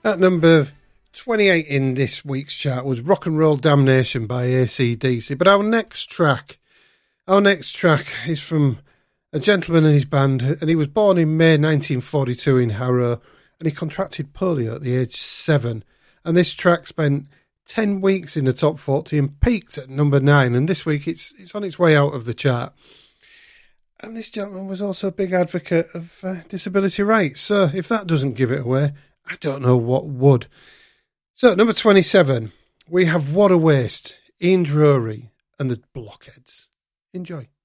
At number 28 in this week's chart was Rock and Roll Damnation by AC/DC. But our next track is from a gentleman and his band, and he was born in May 1942 in Harrow, and he contracted polio at the age 7. And this track spent 10 weeks in the top 40 and peaked at number 9. And this week it's on its way out of the chart. And this gentleman was also a big advocate of disability rights. So if that doesn't give it away, I don't know what would. So at number 27, we have What a Waste, Ian Drury and the Blockheads. Enjoy.